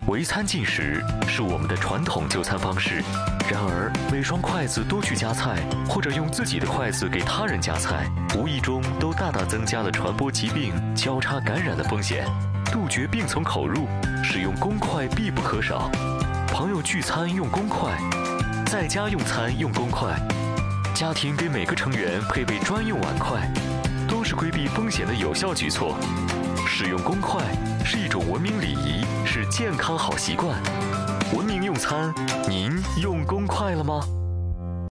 围餐进食是我们的传统就餐方式，然而每双筷子都去夹菜，或者用自己的筷子给他人夹菜，无意中都大大增加了传播疾病、交叉感染的风险。杜绝病从口入，使用公筷必不可少。朋友聚餐用公筷，在家用餐用公筷，家庭给每个成员配备专用碗筷，都是规避风险的有效举措。使用公筷是一种文明礼仪，是健康好习惯。文明用餐，您用公筷了吗？